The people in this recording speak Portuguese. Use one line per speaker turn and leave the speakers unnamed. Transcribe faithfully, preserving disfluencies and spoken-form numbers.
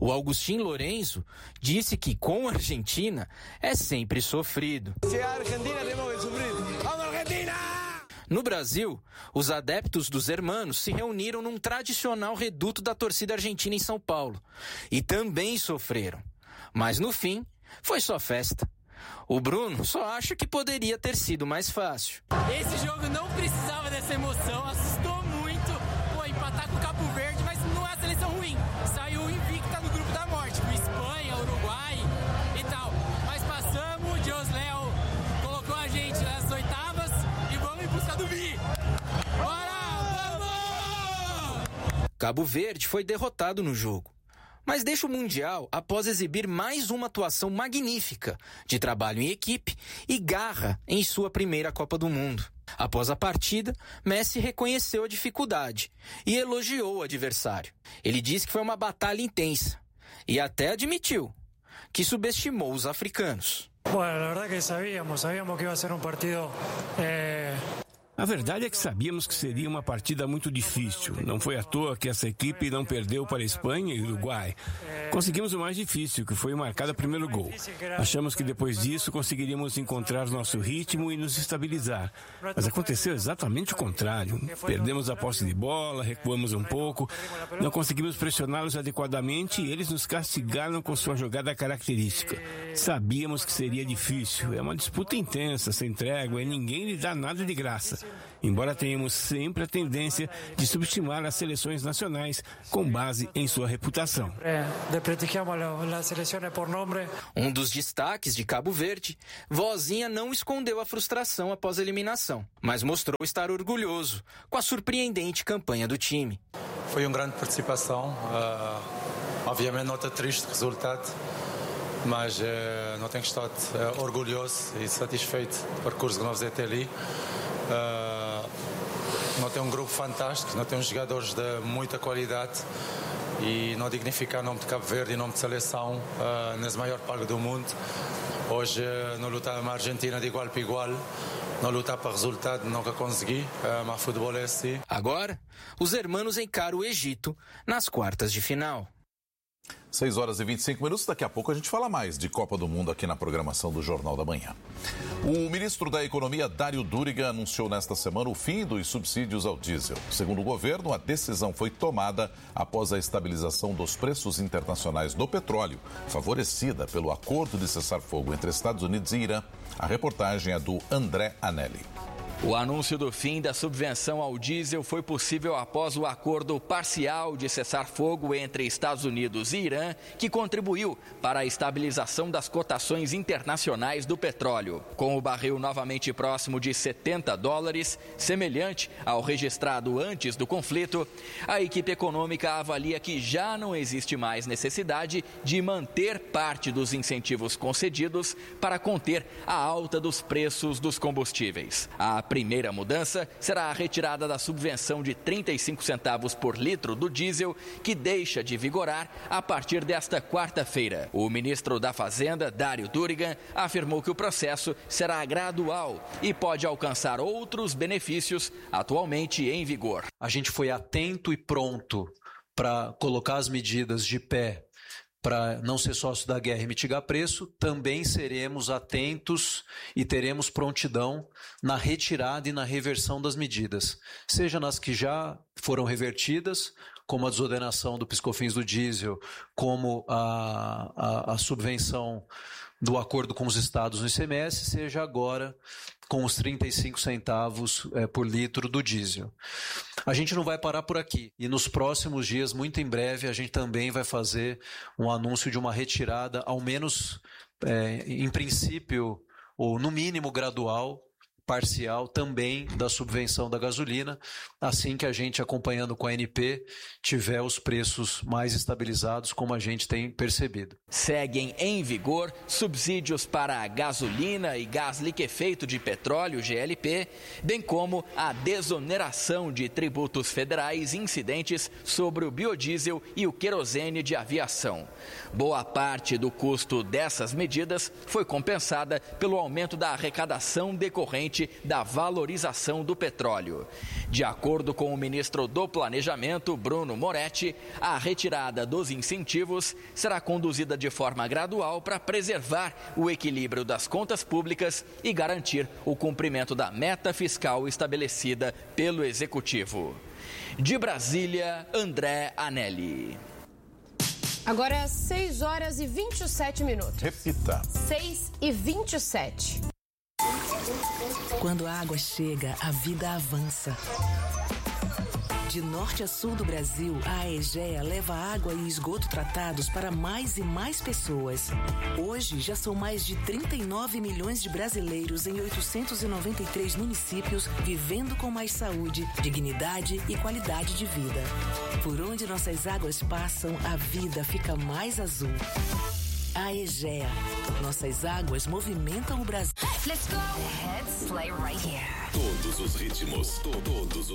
O Agustín Lorenzo disse que com a Argentina é sempre sofrido.
Se a Argentina temos que sofrer. Vamos, Argentina!
No Brasil, os adeptos dos hermanos se reuniram num tradicional reduto da torcida argentina em São Paulo e também sofreram. Mas no fim, foi só festa. O Bruno só acha que poderia ter sido mais fácil.
Esse jogo não precisava dessa emoção, assustou muito. Pô, empatar com o Cabo Verde, mas não é uma seleção ruim. Saiu invicta no grupo da morte, com Espanha, Uruguai e tal. Mas passamos, o Deus Léo colocou a gente nas oitavas e vamos em busca do bi. Bora, vamos!
Cabo Verde foi derrotado no jogo, mas deixa o Mundial após exibir mais uma atuação magnífica de trabalho em equipe e garra em sua primeira Copa do Mundo. Após a partida, Messi reconheceu a dificuldade e elogiou o adversário. Ele disse que foi uma batalha intensa e até admitiu que subestimou os africanos.
Bueno, la verdad que sabíamos, sabíamos que iba a ser um partido... Eh...
A verdade é que sabíamos que seria uma partida muito difícil. Não foi à toa que essa equipe não perdeu para a Espanha e Uruguai. Conseguimos o mais difícil, que foi marcar o primeiro gol. Achamos que depois disso conseguiríamos encontrar nosso ritmo e nos estabilizar. Mas aconteceu exatamente o contrário. Perdemos a posse de bola, recuamos um pouco, não conseguimos pressioná-los adequadamente e eles nos castigaram com sua jogada característica. Sabíamos que seria difícil. É uma disputa intensa, sem trégua, e ninguém lhe dá nada de graça. Embora tenhamos sempre a tendência de subestimar as seleções nacionais com base em sua reputação.
Um dos destaques de Cabo Verde, Vozinha não escondeu a frustração após a eliminação, mas mostrou estar orgulhoso com a surpreendente campanha do time.
Foi uma grande participação, uh, obviamente não está triste o resultado, mas uh, não tenho que estar uh, orgulhoso e satisfeito do percurso que nós fizemos até ali. Uh, não tem um grupo fantástico, não tem uns jogadores de muita qualidade e não dignificar o nome de Cabo Verde e o nome de seleção uh, nesse maior palco do mundo. Hoje uh, não lutar na Argentina de igual para igual, não lutar para resultado, nunca consegui, uh, mas futebol é assim.
Agora, os hermanos encaram o Egito nas quartas de final.
seis horas e vinte e cinco minutos, daqui a pouco a gente fala mais de Copa do Mundo aqui na programação do Jornal da Manhã. O ministro da Economia, Dário Duriga, anunciou nesta semana o fim dos subsídios ao diesel. Segundo o governo, a decisão foi tomada após a estabilização dos preços internacionais do petróleo, favorecida pelo acordo de cessar-fogo entre Estados Unidos e Irã. A reportagem é do André Anelli.
O anúncio do fim da subvenção ao diesel foi possível após o acordo parcial de cessar-fogo entre Estados Unidos e Irã, que contribuiu para a estabilização das cotações internacionais do petróleo. Com o barril novamente próximo de setenta dólares, semelhante ao registrado antes do conflito, a equipe econômica avalia que já não existe mais necessidade de manter parte dos incentivos concedidos para conter a alta dos preços dos combustíveis. A A primeira mudança será a retirada da subvenção de trinta e cinco centavos por litro do diesel, que deixa de vigorar a partir desta quarta-feira. O ministro da Fazenda, Dário Duriga, afirmou que o processo será gradual e pode alcançar outros benefícios atualmente em vigor.
A gente foi atento e pronto para colocar as medidas de pé para não ser sócio da guerra e mitigar preço. Também seremos atentos e teremos prontidão na retirada e na reversão das medidas, seja nas que já foram revertidas, como a desordenação do PiscoFins do diesel, como a, a, a subvenção do acordo com os estados no I C M S, seja agora com os trinta e cinco centavos é, por litro do diesel. A gente não vai parar por aqui e nos próximos dias, muito em breve, a gente também vai fazer um anúncio de uma retirada, ao menos é, em princípio, ou no mínimo gradual, parcial também da subvenção da gasolina, assim que a gente, acompanhando com a A N P, tiver os preços mais estabilizados, como a gente tem percebido.
Seguem em vigor subsídios para a gasolina e gás liquefeito de petróleo, G L P, bem como a desoneração de tributos federais incidentes sobre o biodiesel e o querosene de aviação. Boa parte do custo dessas medidas foi compensada pelo aumento da arrecadação decorrente decorrente da valorização do petróleo. De acordo com o ministro do Planejamento, Bruno Moretti, a retirada dos incentivos será conduzida de forma gradual para preservar o equilíbrio das contas públicas e garantir o cumprimento da meta fiscal estabelecida pelo Executivo. De Brasília, André Anelli.
Agora, seis horas e vinte e sete minutos.
Repita.
seis e vinte e sete.
Quando a água chega, a vida avança. De norte a sul do Brasil, a Aegea leva água e esgoto tratados para mais e mais pessoas. Hoje, já são mais de trinta e nove milhões de brasileiros em oitocentos e noventa e três municípios vivendo com mais saúde, dignidade e qualidade de vida. Por onde nossas águas passam, a vida fica mais azul. Aegea. Nossas águas movimentam o Brasil.
Let's go. The hits play right here.
Todos os ritmos, to- todos os